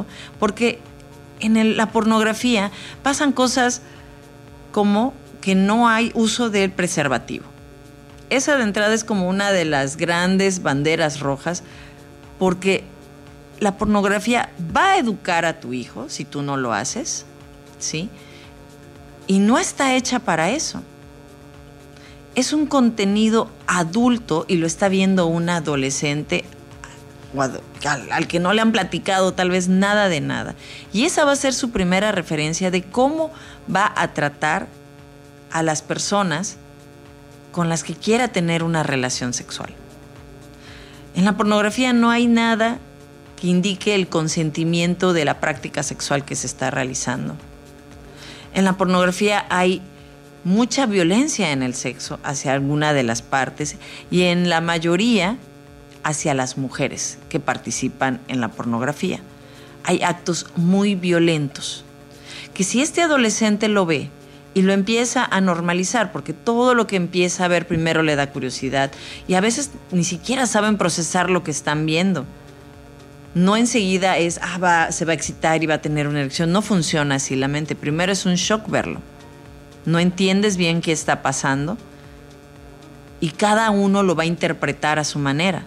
porque en la pornografía pasan cosas como que no hay uso del preservativo. Esa de entrada es como una de las grandes banderas rojas, porque la pornografía va a educar a tu hijo si tú no lo haces, ¿sí? Y no está hecha para eso. Es un contenido adulto y lo está viendo un adolescente al que no le han platicado tal vez nada de nada. Y esa va a ser su primera referencia de cómo va a tratar a las personas con las que quiera tener una relación sexual. En la pornografía no hay nada que indique el consentimiento de la práctica sexual que se está realizando. En la pornografía hay mucha violencia en el sexo hacia alguna de las partes y en la mayoría hacia las mujeres que participan en la pornografía. Hay actos muy violentos que si este adolescente lo ve y lo empieza a normalizar, porque todo lo que empieza a ver primero le da curiosidad y a veces ni siquiera saben procesar lo que están viendo. No enseguida es, se va a excitar y va a tener una erección. No funciona así la mente. Primero es un shock verlo. No entiendes bien qué está pasando y cada uno lo va a interpretar a su manera.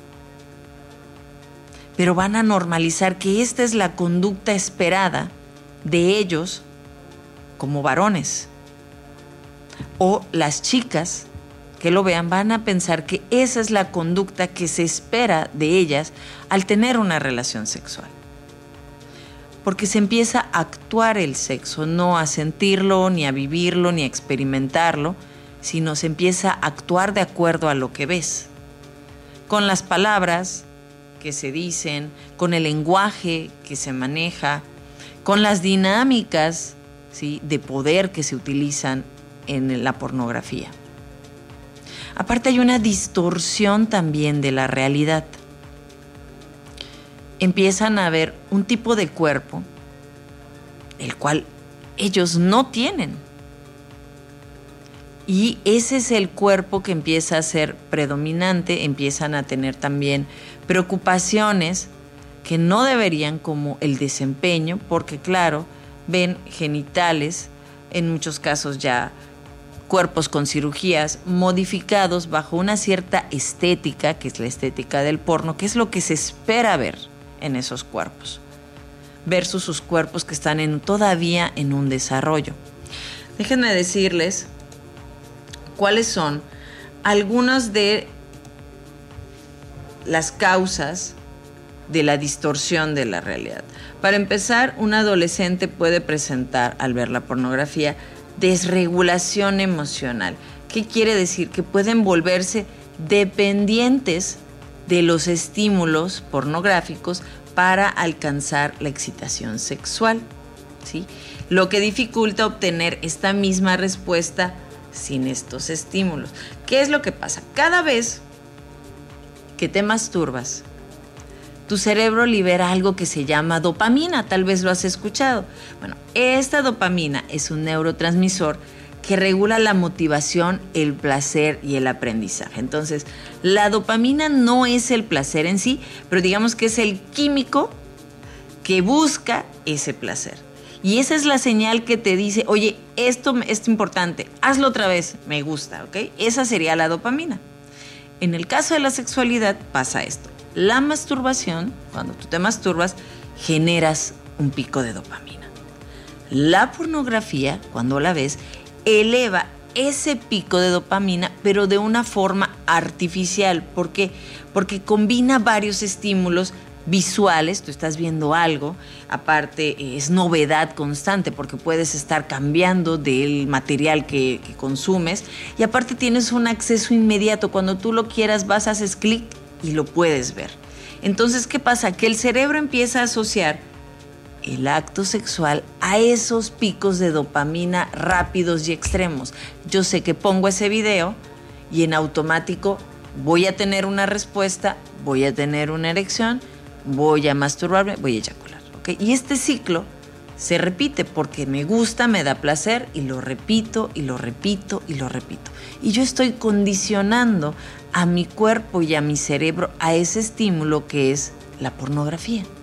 Pero van a normalizar que esta es la conducta esperada de ellos como varones. O las chicas que lo vean van a pensar que esa es la conducta que se espera de ellas al tener una relación sexual. Porque se empieza a actuar el sexo, no a sentirlo, ni a vivirlo, ni a experimentarlo, sino se empieza a actuar de acuerdo a lo que ves. Con las palabras que se dicen, con el lenguaje que se maneja, con las dinámicas, ¿sí?, de poder que se utilizan en la pornografía. Aparte hay una distorsión también de la realidad. Empiezan a ver un tipo de cuerpo el cual ellos no tienen. Y ese es el cuerpo que empieza a ser predominante, empiezan a tener también preocupaciones que no deberían, como el desempeño, porque claro, ven genitales, en muchos casos ya cuerpos con cirugías modificados bajo una cierta estética, que es la estética del porno, que es lo que se espera ver en esos cuerpos, versus sus cuerpos que están todavía en un desarrollo. Déjenme decirles cuáles son algunas de las causas de la distorsión de la realidad. Para empezar, un adolescente puede presentar, al ver la pornografía, desregulación emocional. ¿Qué quiere decir? Que pueden volverse dependientes de los estímulos pornográficos para alcanzar la excitación sexual, ¿sí? Lo que dificulta obtener esta misma respuesta sin estos estímulos. ¿Qué es lo que pasa? Cada vez que te masturbas, tu cerebro libera algo que se llama dopamina, tal vez lo has escuchado. Bueno, esta dopamina es un neurotransmisor que regula la motivación, el placer y el aprendizaje. Entonces, la dopamina no es el placer en sí, pero digamos que es el químico que busca ese placer. Y esa es la señal que te dice, oye, esto es importante, hazlo otra vez, me gusta, ¿ok? Esa sería la dopamina. En el caso de la sexualidad pasa esto. La masturbación, cuando tú te masturbas, generas un pico de dopamina. La pornografía, cuando la ves, eleva ese pico de dopamina, pero de una forma artificial. ¿Por qué? Porque combina varios estímulos visuales, tú estás viendo algo, aparte es novedad constante porque puedes estar cambiando del material que consumes y aparte tienes un acceso inmediato. Cuando tú lo quieras vas, haces clic y lo puedes ver. Entonces, ¿qué pasa? Que el cerebro empieza a asociar el acto sexual a esos picos de dopamina rápidos y extremos. Yo sé que pongo ese video y en automático voy a tener una respuesta, voy a tener una erección, voy a masturbarme, voy a eyacular, ¿ok? Y este ciclo se repite porque me gusta, me da placer y lo repito y lo repito y lo repito. Y yo estoy condicionando a mi cuerpo y a mi cerebro a ese estímulo que es la pornografía.